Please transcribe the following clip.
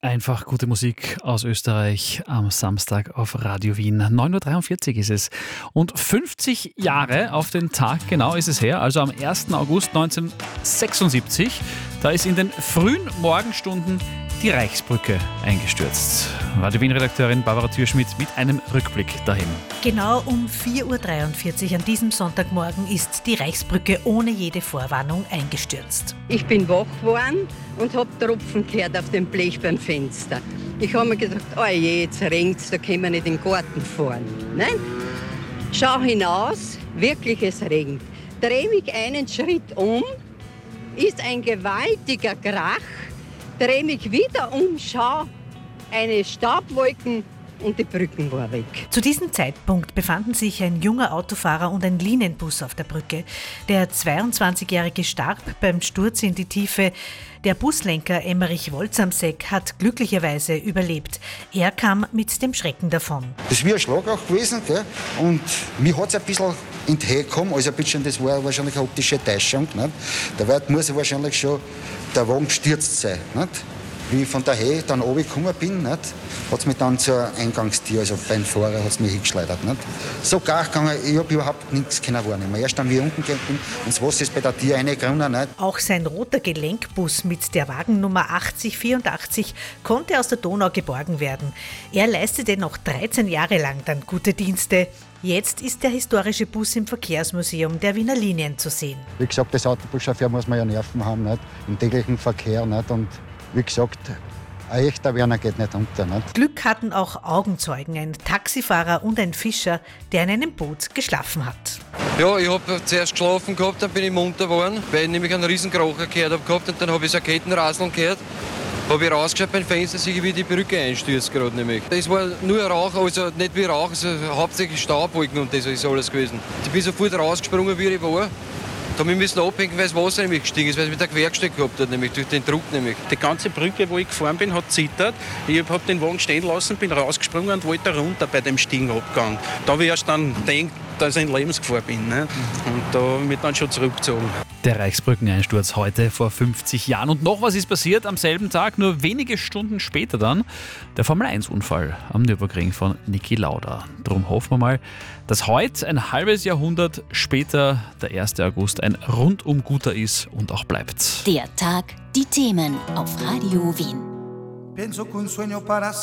Einfach gute Musik aus Österreich am Samstag auf Radio Wien. 9.43 Uhr ist es. Und 50 Jahre auf den Tag genau ist es her, also am 1. August 1976. Da ist in den frühen Morgenstunden die Reichsbrücke eingestürzt. Radio Wien-Redakteurin Barbara Thürschmidt mit einem Rückblick dahin. Genau um 4.43 Uhr an diesem Sonntagmorgen ist die Reichsbrücke ohne jede Vorwarnung eingestürzt. Ich bin wach geworden und habe Tropfen gehört auf dem Blechbandfenster. Ich habe mir gedacht, oh je, jetzt regnet's, da können wir nicht in den Garten fahren. Nein? Schau hinaus, wirklich es regnet. Dreh mich einen Schritt um, ist ein gewaltiger Krach. Dreh mich wieder um, schau, eine Staubwolken und die Brücke war weg. Zu diesem Zeitpunkt befanden sich ein junger Autofahrer und ein Linienbus auf der Brücke. Der 22-Jährige starb beim Sturz in die Tiefe. Der Buslenker Emmerich Wolzamseck hat glücklicherweise überlebt. Er kam mit dem Schrecken davon. Das ist wie ein Schlag auch gewesen, gell? Und mir hat es ein bisschen entgegengekommen, also ein bisschen, das war wahrscheinlich eine optische Täuschung. Nicht? Dabei muss wahrscheinlich schon der Wagen gestürzt sein. Nicht? Wie ich von der Höhe dann runtergekommen bin, hat es mich dann zur Eingangstür, also beim Fahrer, hat es mich hingeschleudert. Nicht? So gar gegangen, ich habe überhaupt nichts wahrnehmen. Erst dann, wie ich unten gegangen bin, und das Wasser ist bei der Tür reingegangen. Auch sein roter Gelenkbus mit der Wagennummer 8084 konnte aus der Donau geborgen werden. Er leistete noch 13 Jahre lang dann gute Dienste. Jetzt ist der historische Bus im Verkehrsmuseum der Wiener Linien zu sehen. Wie gesagt, als Autobuschauffeur muss man ja Nerven haben, nicht? Im täglichen Verkehr. Nicht? Und wie gesagt, ein echter Werner geht nicht unter. Nicht? Glück hatten auch Augenzeugen, ein Taxifahrer und ein Fischer, der in einem Boot geschlafen hat. Ja, ich habe zuerst geschlafen gehabt, dann bin ich munter geworden, weil ich nämlich einen riesen Kracher gehört habe gehabt und dann habe ich so ein Kettenrasseln gehört. Habe ich rausgeschaut beim Fenster, sehe ich, wie die Brücke einstürzt gerade nämlich. Es war nur Rauch, also nicht wie Rauch, also hauptsächlich Staubwolken und das ist alles gewesen. Ich bin sofort rausgesprungen, wie ich war. Da müssen wir abhängen, weil das Wasser nämlich gestiegen ist, weil es mit der Quergestell gehabt hat, nämlich durch den Druck nämlich. Die ganze Brücke, wo ich gefahren bin, hat zittert. Ich habe den Wagen stehen lassen, bin rausgesprungen und wollte runter bei dem Stiegenabgang. Da habe ich erst dann gedacht, dass ich in Lebensgefahr bin. Ne? Und da habe ich mich dann schon zurückgezogen. Der Reichsbrückeneinsturz heute vor 50 Jahren. Und noch was ist passiert am selben Tag, nur wenige Stunden später dann. Der Formel-1-Unfall am Nürburgring von Niki Lauda. Darum hoffen wir mal, dass heute, ein halbes Jahrhundert später, der 1. August, ein rundum guter ist und auch bleibt. Der Tag, die Themen auf Radio Wien. Pienso que un sueño para